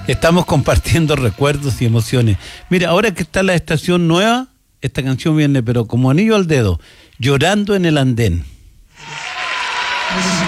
Estamos compartiendo recuerdos y emociones. Mira, ahora que está la estación nueva, esta canción viene, pero como anillo al dedo, Llorando en el andén.